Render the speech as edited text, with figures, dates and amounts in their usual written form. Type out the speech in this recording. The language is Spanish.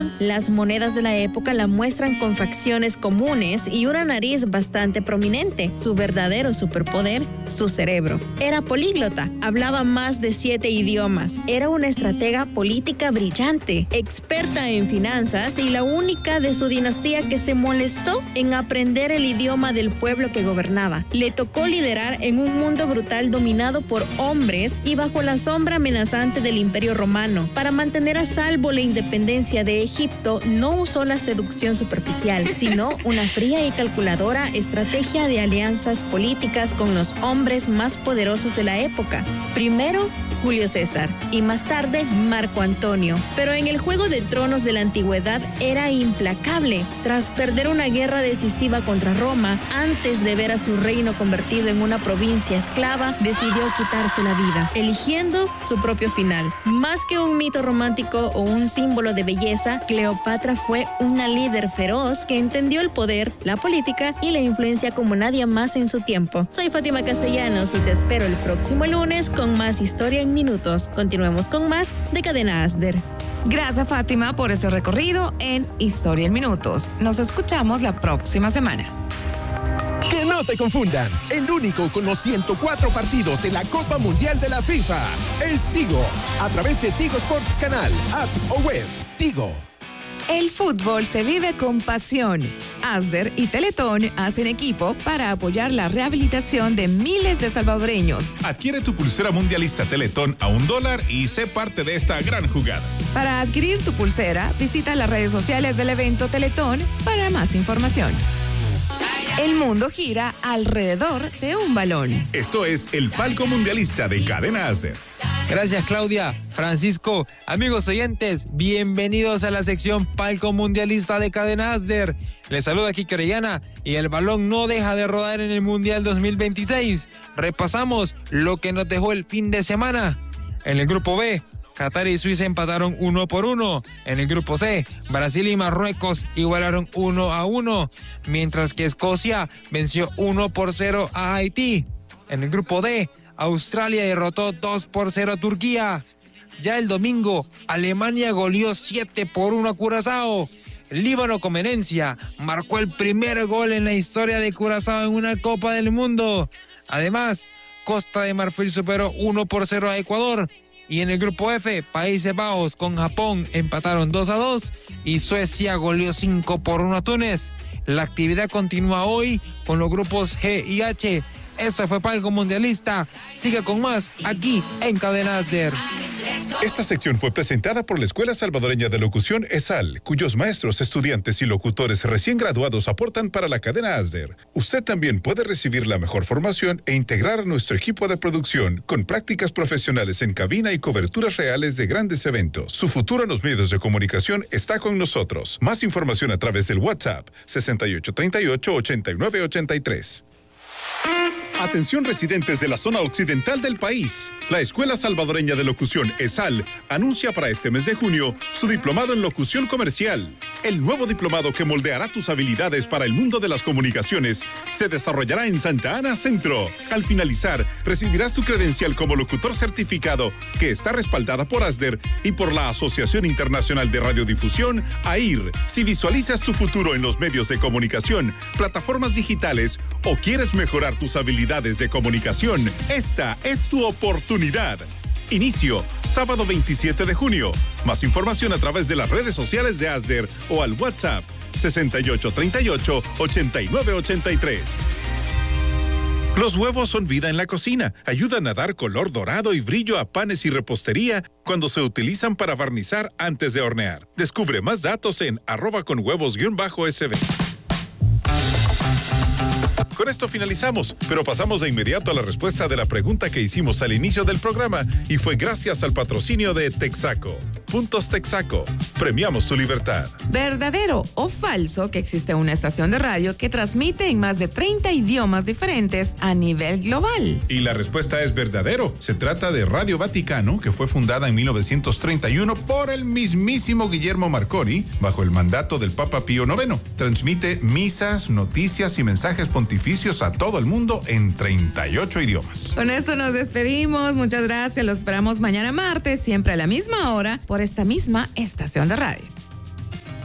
Las monedas de la época la muestran con facciones comunes y una nariz bastante prominente. Su verdadero superpoder, su cerebro. Era políglota, hablaba más de 7 idiomas. Era una estratega política brillante, experta en finanzas y la única de su dinastía que se molestó en aprender el idioma del pueblo que gobernaba. Le tocó liderar en un mundo brutal dominado por hombres y bajo la sombra amenazante del Imperio Romano. Para mantener a salvo la independencia de Egipto, no usó la seducción superficial, sino una fría y calculadora estrategia de alianzas políticas con los hombres más poderosos de la época. Primero, Julio César y más tarde Marco Antonio. Pero en el Juego de Tronos de la antigüedad era implacable. Tras perder una guerra decisiva contra Roma, antes de ver a su reino convertido en una provincia esclava, decidió quitarse la vida, eligiendo su propio final. Más que un mito romántico o un símbolo de belleza, Cleopatra fue una líder feroz que entendió el poder, la política y la influencia como nadie más en su tiempo. Soy Fátima Castellanos y te espero el próximo lunes con más historia en minutos. Continuemos con más de Cadena Asder. Gracias, Fátima, por este recorrido en Historia en Minutos. Nos escuchamos la próxima semana. Que no te confundan, el único con los 104 partidos de la Copa Mundial de la FIFA es Tigo, a través de Tigo Sports Canal, app o web. Tigo. El fútbol se vive con pasión. Asder y Teletón hacen equipo para apoyar la rehabilitación de miles de salvadoreños. Adquiere tu pulsera mundialista Teletón a $1 y sé parte de esta gran jugada. Para adquirir tu pulsera, visita las redes sociales del evento Teletón para más información. El mundo gira alrededor de un balón. Esto es el palco mundialista de Cadena Asder. Gracias, Claudia. Francisco, amigos oyentes, bienvenidos a la sección Palco Mundialista de Cadena Asder. Les saluda Kike Orellana y el balón no deja de rodar en el Mundial 2026. Repasamos lo que nos dejó el fin de semana. En el grupo B, Qatar y Suiza empataron 1-1. En el grupo C, Brasil y Marruecos igualaron 1-1, mientras que Escocia venció 1-0 a Haití. En el grupo D, Australia derrotó 2-0 a Turquía. Ya el domingo, Alemania goleó 7-1 a Curazao. Líbano Comenencia marcó el primer gol en la historia de Curazao en una Copa del Mundo. Además, Costa de Marfil superó 1-0 a Ecuador. Y en el grupo F, Países Bajos con Japón empataron 2-2 y Suecia goleó 5-1 a Túnez. La actividad continúa hoy con los grupos G y H. Esto fue Palco Mundialista. Siga con más aquí en Cadena Asder. Esta sección fue presentada por la Escuela Salvadoreña de Locución ESAL, cuyos maestros, estudiantes y locutores recién graduados aportan para la cadena Asder. Usted también puede recibir la mejor formación e integrar a nuestro equipo de producción con prácticas profesionales en cabina y coberturas reales de grandes eventos. Su futuro en los medios de comunicación está con nosotros. Más información a través del WhatsApp 6838-8983. Atención residentes de la zona occidental del país. La Escuela Salvadoreña de Locución ESAL anuncia para este mes de junio su diplomado en locución comercial. El nuevo diplomado que moldeará tus habilidades para el mundo de las comunicaciones se desarrollará en Santa Ana Centro. Al finalizar, recibirás tu credencial como locutor certificado que está respaldada por Asder y por la Asociación Internacional de Radiodifusión, AIR. Si visualizas tu futuro en los medios de comunicación, plataformas digitales o quieres mejorar tus habilidades de comunicación, esta es tu oportunidad. Inicio, sábado 27 de junio. Más información a través de las redes sociales de Asder o al WhatsApp 6838-8983. Los huevos son vida en la cocina. Ayudan a dar color dorado y brillo a panes y repostería cuando se utilizan para barnizar antes de hornear. Descubre más datos en @conhuevos_sb. Con esto finalizamos, pero pasamos de inmediato a la respuesta de la pregunta que hicimos al inicio del programa y fue gracias al patrocinio de Texaco. Puntos Texaco. Premiamos tu libertad. ¿Verdadero o falso que existe una estación de radio que transmite en más de 30 idiomas diferentes a nivel global? Y la respuesta es verdadero. Se trata de Radio Vaticano, que fue fundada en 1931 por el mismísimo Guillermo Marconi, bajo el mandato del Papa Pío IX. Transmite misas, noticias y mensajes pontificios a todo el mundo en 38 idiomas. Con esto nos despedimos. Muchas gracias. Los esperamos mañana martes, siempre a la misma hora, por esta misma estación de radio.